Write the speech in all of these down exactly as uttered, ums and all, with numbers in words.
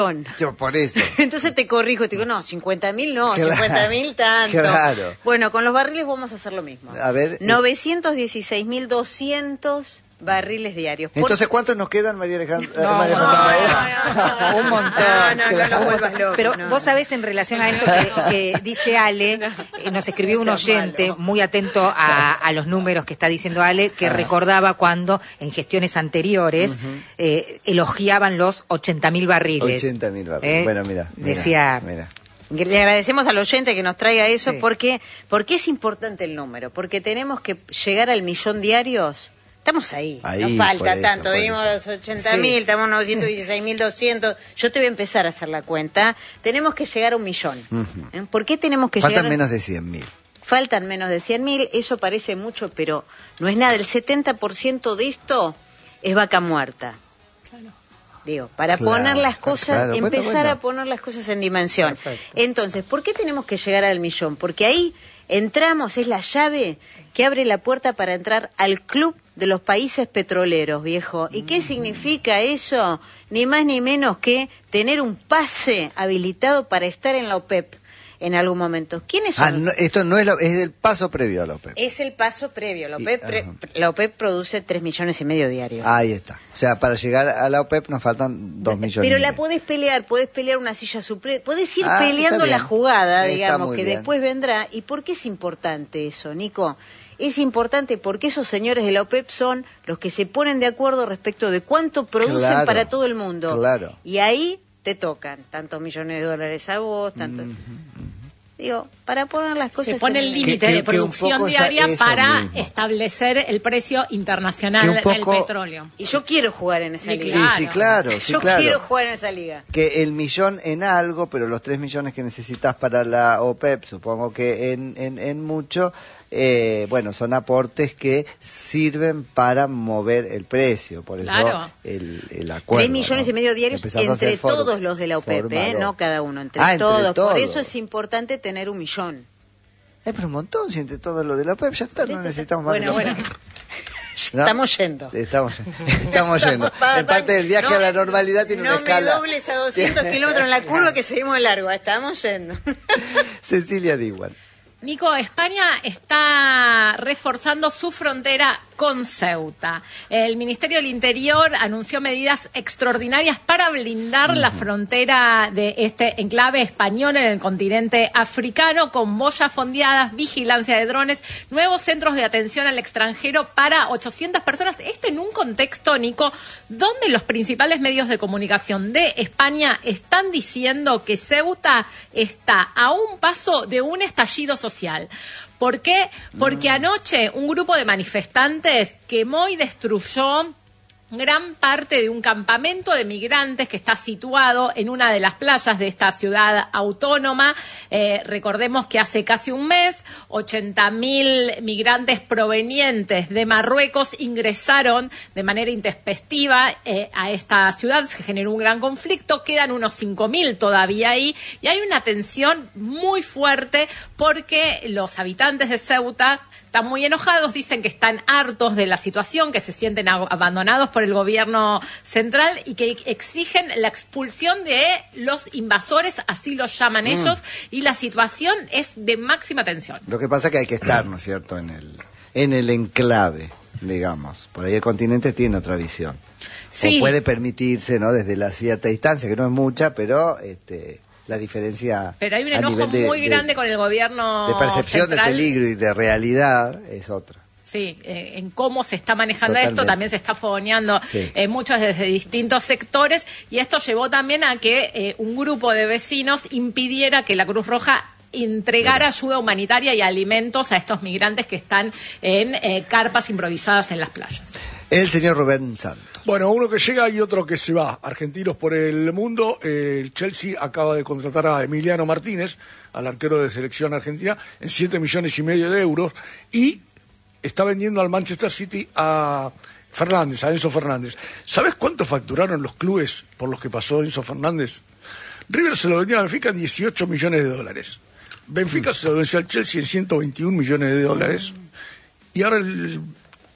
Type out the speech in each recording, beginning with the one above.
Yo, por eso. Entonces te corrijo, te digo, no, cincuenta mil no, Claro, cincuenta mil tanto. Claro. Bueno, con los barriles vamos a hacer lo mismo. A ver. novecientos dieciséis mil doscientos barriles diarios. Por... Entonces, ¿cuántos nos quedan, María Alejandra? No, María no, Alejandra? no, no, un montón. No, no, no, no vuelvas loco. Pero no. vos sabés, en relación a esto que, que dice Ale, eh, nos escribió un No seas oyente malo. muy atento a, a los números que está diciendo Ale, que Ah. recordaba cuando en gestiones anteriores Uh-huh. eh, elogiaban los ochenta mil barriles. ochenta mil barriles. Eh, Bueno, mira. mira, Decía... Mira. Le agradecemos al oyente que nos traiga eso, Sí. porque, porque es importante el número, porque tenemos que llegar al millón diarios. Estamos ahí, Ahí, no por falta eso, tanto, por venimos a eso. los ochenta mil, Sí. estamos en novecientos dieciséis mil doscientos, yo te voy a empezar a hacer la cuenta, tenemos que llegar a un millón. Ujú. ¿Eh? ¿Por qué tenemos que Faltan llegar? menos de cien mil. Faltan menos de cien mil, eso parece mucho, pero no es nada, el setenta por ciento de esto es vaca muerta. Digo, para Claro, poner las cosas, claro, bueno, empezar bueno. a poner las cosas en dimensión. Perfecto. Entonces, ¿por qué tenemos que llegar al millón? Porque ahí entramos, es la llave que abre la puerta para entrar al club de los países petroleros, viejo. ¿Y qué significa eso? Ni más ni menos que tener un pase habilitado para estar en la OPEP en algún momento. ¿Quiénes son? Ah, no, esto no es, lo, es el paso previo a la OPEP. Es el paso previo. La Y- OPEP, pre- ajá. la OPEP produce tres millones y medio diarios. Ahí está. O sea, para llegar a la OPEP nos faltan dos millones. Pero y la medio. podés pelear, podés pelear una silla suprema, podés ir Ah, peleando está la bien. jugada, Está digamos, muy que bien. después vendrá. ¿Y por qué es importante eso, Nico? Es importante porque esos señores de la OPEP son los que se ponen de acuerdo respecto de cuánto producen Claro, para todo el mundo. claro. Y ahí te tocan tantos millones de dólares a vos, tantos... Digo, para poner las cosas... Se pone en- el límite Que- de que- que un producción poco esa- diaria eso para mismo. establecer el precio internacional Que un del poco- petróleo. Y yo quiero jugar en esa Sí, liga. Sí, sí, claro, sí, yo claro. quiero jugar en esa liga. Que el millón en algo, pero los tres millones que necesitas para la OPEP, supongo que en, en, en mucho, eh, bueno, son aportes que sirven para mover el precio. Por eso Claro. el, el acuerdo. Tres millones ¿no? y medio diarios Empezás a entre hacer for- todos los de la OPEP, ¿eh? formador. No cada uno, entre, Ah, entre todos. todos. Por eso es importante tener un millón. Eh, pero un montón, si entre todo lo de la OPEP ya está, no necesitamos más. Bueno, de la bueno. OPEP. ¿No? Estamos yendo. Estamos, estamos yendo. Pa- En parte del viaje no, a la normalidad tiene no una escala. No me dobles a doscientos kilómetros en la curva que seguimos de largo. Estamos yendo. Cecilia Diwan. Nico, España está reforzando su frontera con Ceuta. El Ministerio del Interior anunció medidas extraordinarias para blindar la frontera de este enclave español en el continente africano, con boyas fondeadas, vigilancia de drones, nuevos centros de atención al extranjero para ochocientas personas. Esto en un contexto, Nico, donde los principales medios de comunicación de España están diciendo que Ceuta está a un paso de un estallido social. ¿Por qué? Porque anoche un grupo de manifestantes quemó y destruyó gran parte de un campamento de migrantes que está situado en una de las playas de esta ciudad autónoma. Eh, recordemos que hace casi un mes, ochenta mil migrantes provenientes de Marruecos ingresaron de manera intempestiva eh, a esta ciudad. Se generó un gran conflicto, quedan unos cinco mil todavía ahí y hay una tensión muy fuerte porque los habitantes de Ceuta están muy enojados, dicen que están hartos de la situación, que se sienten a- abandonados por el gobierno central y que exigen la expulsión de los invasores, así los llaman ellos, y la situación es de máxima tensión. Lo que pasa es que hay que estar, ¿no es cierto?, en el, en el enclave, digamos. Por ahí el continente tiene otra visión. Sí. O puede permitirse, ¿no?, desde la cierta distancia, que no es mucha, pero este, la diferencia Pero hay un a enojo nivel de- muy de- grande con el gobierno de percepción central. del peligro y de realidad es otra. Sí, eh, en cómo se está manejando Totalmente. esto, también se está fogoneando Sí. eh, muchos desde distintos sectores, y esto llevó también a que eh, un grupo de vecinos impidiera que la Cruz Roja entregara ayuda humanitaria y alimentos a estos migrantes que están en eh, carpas improvisadas en las playas. El señor Rubén Santos. Bueno, uno que llega y otro que se va. Argentinos por el mundo. Eh, el Chelsea acaba de contratar a Emiliano Martínez, al arquero de selección argentina, en siete millones y medio de euros. Y está vendiendo al Manchester City a Fernández, a Enzo Fernández. ¿Sabes cuánto facturaron los clubes por los que pasó Enzo Fernández? River se lo vendió a Benfica en dieciocho millones de dólares. Benfica se lo vendió al Chelsea en ciento veintiún millones de dólares. Y ahora el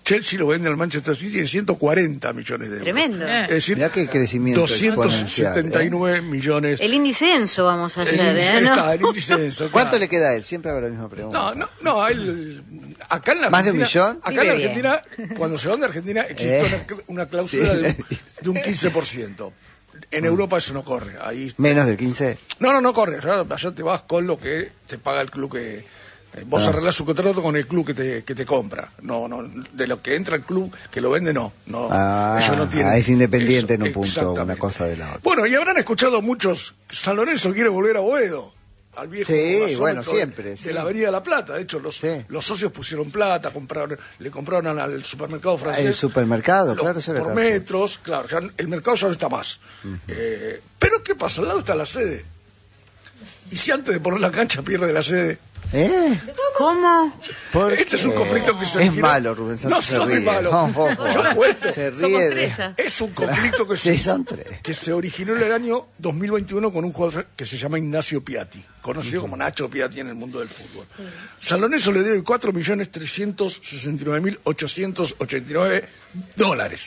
Chelsea lo vende al Manchester City en ciento cuarenta millones de euros. Tremendo. Es decir, Mirá qué crecimiento doscientos exponencial, setenta y nueve ¿eh? millones. El índice ENSO vamos a El hacer, índice- ¿eh? ¿No? está, el índice de eso, ¿Cuánto claro. le queda a él? Siempre hago la misma pregunta. No, no, no, a él, acá en la ¿Más de un Argentina- millón? Acá en Vive la bien. Argentina, cuando se van de Argentina, existe Eh. una, cl- una cláusula Sí. de, de un quince por ciento. En Europa eso no corre. Ahí Menos del quince. No, no, no corre. Allá allá te vas con lo que te paga el club que... eh, Vos Ah. arreglás su contrato con el club que te, que te compra. No, no, de lo que entra el club que lo vende, no. no Ah, ellos no tienen ah, es independiente eso, en un punto, exactamente. una cosa de la otra. Bueno, y habrán escuchado muchos, San Lorenzo quiere volver a Boedo. Al viejo Sí, gasómetro bueno, de- siempre, De sí. la Avenida de la Plata. De hecho, los, Sí. los socios pusieron plata, compraron, le compraron al, al supermercado francés. El supermercado, los- claro, eso era por acá. metros, claro, ya el mercado ya no está más. Eh, pero ¿qué pasa? Al lado está la sede. Y si antes de poner la cancha pierde la sede. ¿Eh? ¿Cómo? ¿Por Este es un qué? conflicto que se Es originó- malo, Rubén Santos No se soy ríe. malo. No, vos, vos. Yo cuento. Se Somos ríe de... tres ya. Es un conflicto que Sí, se, son tres. que se originó en el año dos mil veintiuno con un jugador que se llama Ignacio Piatti, conocido como Nacho Piatti en el mundo del fútbol. San Lorenzo le debe cuatro millones trescientos sesenta y nueve mil ochocientos ochenta y nueve dólares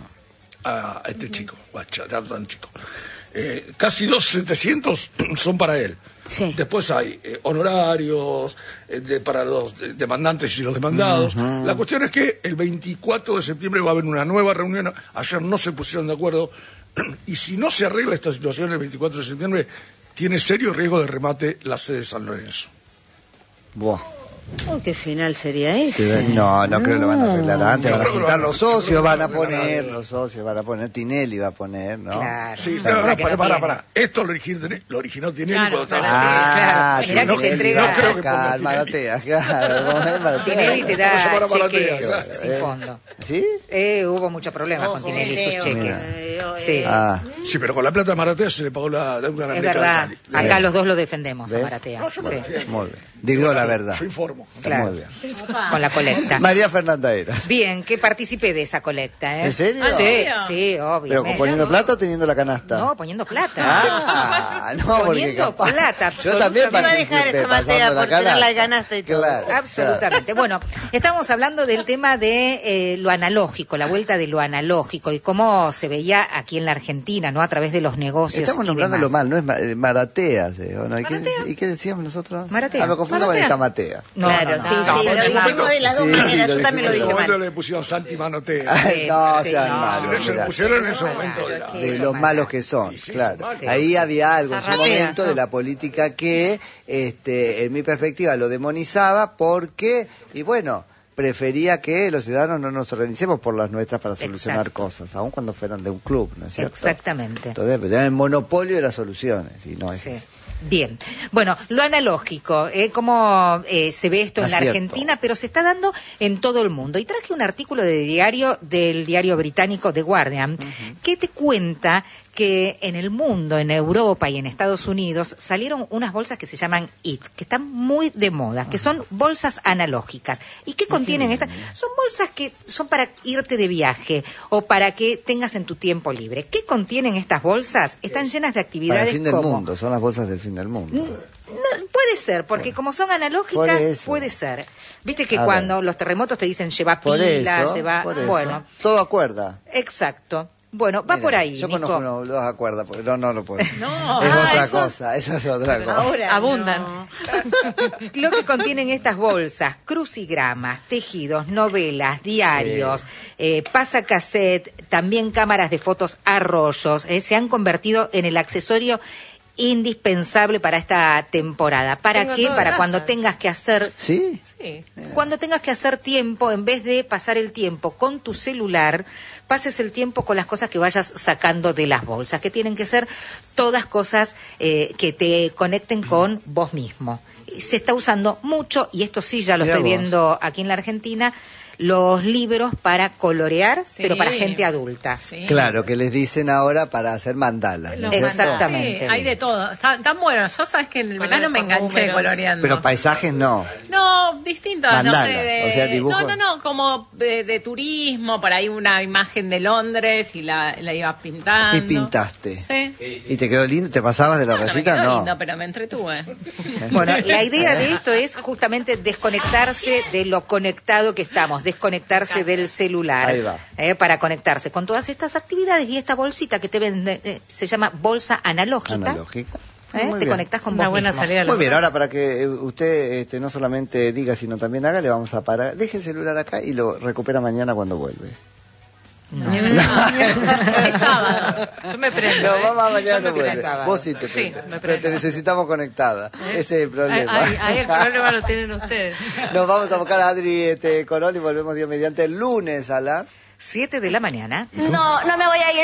a este chico, guacha, ya tan chico. Eh, casi dos setecientos son para él. Sí. Después hay eh, honorarios eh, de- para los de- demandantes y los demandados. La cuestión es que el veinticuatro de septiembre va a haber una nueva reunión. Ayer no se pusieron de acuerdo. Y si no se arregla esta situación el veinticuatro de septiembre, tiene serio riesgo de remate la sede de San Lorenzo. Buah. Uy, qué final sería ese. No, no creo que lo van a arreglar antes. Yo Van a creo que lo juntar van a- los yo creo que socios, lo van van a a arreglar. poner, los socios van a poner, Tinelli va a poner, ¿no? Claro. Sí, Claro, no, no, la que para, no para, tiene. para. Esto lo originó, lo originó Tinelli Claro, cuando estaba... claro. Ah, Claro, mirá que Tinelli, te entrega- no creo que que ponga ponga Maratea, claro. Maratea. Tinelli te Vamos a llamar da a Maratea, cheques claro. sin fondo. ¿Sí? Eh, hubo muchos problemas con Ojo, Tinelli y sus Leo. cheques. Eh, Sí. eh, Ah, Sí, pero con la plata de Maratea se le pagó la deuda a la Es América verdad, del Cali. acá los dos lo defendemos a ¿ves? Maratea. No, yo me Sí, refiero. muy bien. Digo la verdad. Yo informo. claro. Muy bien. Con la colecta. María Fernanda Eras. Bien, que participé de esa colecta, ¿eh? ¿En serio? Sí, ¿En serio? sí, ¿Pero obviamente. poniendo plata o teniendo la canasta? No, poniendo plata. Ah, no, porque Poniendo capaz. plata, Yo también ¿Qué va a dejar participé esta Matea pasando por tener la canasta y todo? Claro, Absolutamente. Bueno, estamos hablando del tema de eh, lo analógico, la vuelta de lo analógico y cómo se veía aquí en la Argentina, ¿no? A través de los negocios. Estamos y nombrándolo demás. mal, no es ma- eh, Maratea, ¿sí? ¿O no? ¿Y, qué, Maratea. ¿Y qué decíamos nosotros? Maratea. Ah, me confundo Maratea. con esta Matea. No, Claro, no, sí, no. No, sí, en lo su dijimos momento- de las dos Sí, sí, maneras, lo yo también lo En ese dije momento mal. le pusieron Santi Manotea. Ay, no, sí, sean no, malos, Se le- se le mirá. pusieron en ese Claro, momento de la... que- De Eso los es malos malo. que son, Y sí, claro. son malos. Ahí había algo en su Zarratea, momento de ¿no? la política que, este, en mi perspectiva, lo demonizaba porque, y bueno, prefería que los ciudadanos no nos organicemos por las nuestras para solucionar Exacto. cosas, aun cuando fueran de un club, ¿no es cierto? Exactamente. Entonces, pero tenían el monopolio de las soluciones, y no es Sí. eso. Bien, bueno, lo analógico, ¿eh? cómo eh, se ve esto en la Acierto. Argentina, pero se está dando en todo el mundo. Y traje un artículo de diario del diario británico The Guardian que te cuenta que en el mundo, en Europa y en Estados Unidos, salieron unas bolsas que se llaman I T, que están muy de moda, que son bolsas analógicas. ¿Y qué contienen estas? Son bolsas que son para irte de viaje o para que tengas en tu tiempo libre. ¿Qué contienen estas bolsas? Están llenas de Para actividades el fin del como... mundo, son las bolsas del fin del mundo. No, puede ser, porque como son Por analógicas, eso. puede ser. Viste que A cuando ver. los terremotos te dicen lleva Por pila, eso, lleva... por eso. Bueno, Todo acuerda. exacto. Bueno, va Mira, por ahí, Yo Nico. conozco uno, dos acuerdas, porque no, no lo puedo. No, es ah, otra eso- cosa, eso es otra cosa. Ahora Abundan. no. Lo que contienen estas bolsas, crucigramas, tejidos, novelas, diarios, eh, pasacassette, también cámaras de fotos a rollos, eh, se han convertido en el accesorio indispensable para esta temporada. ¿Para Tengo qué? todo en Para casa. cuando tengas que hacer ¿Sí? Sí. Cuando tengas que hacer tiempo, en vez de pasar el tiempo con tu celular, pases el tiempo con las cosas que vayas sacando de las bolsas, que tienen que ser todas cosas eh, que te conecten con vos mismo. Se está usando mucho, y esto sí ya lo Mirá estoy vos. viendo aquí en la Argentina, los libros para colorear, Sí. pero para gente adulta. Sí. Claro, que les dicen ahora para hacer mandalas. ¿no Los es cierto? Exactamente. Sí, hay de todo. Está- Tan bueno. Yo sabes que en el Poner verano me con enganché números. coloreando. Pero paisajes no. No, pero distintas, Mandalas, no sé, de, o sea, dibujos. no, no, no, como de, de turismo, por ahí una imagen de Londres y la, la iba pintando. Y pintaste. Sí. ¿Y te quedó lindo? ¿Te pasabas de la No, no me rayita? quedó No. lindo, pero me entretuve. Bueno, la idea de esto es justamente desconectarse de lo conectado que estamos, desconectarse del celular. Ahí va. eh, para conectarse con todas estas actividades y esta bolsita que te vende, eh, se llama bolsa analógica. Analógica. ¿eh? Muy Te bien. conectás con Una vos buena mismo. salida. Muy bien, ahora para que eh, usted este, no solamente diga, sino también haga, le vamos a parar. Deje el celular acá y lo recupera mañana cuando vuelve. Es sábado. Yo me prendo. No, ¿eh? mamá Yo mañana me no vuelve. sábado. Vos sí te Sí, prendes. me Pero te prendo. necesitamos conectada. Ese es el problema. Ahí, ahí el problema lo tienen ustedes. Nos vamos a buscar a Adri este, Corol y volvemos Dios mediante el lunes a las... siete de la mañana. No, no me voy a ir.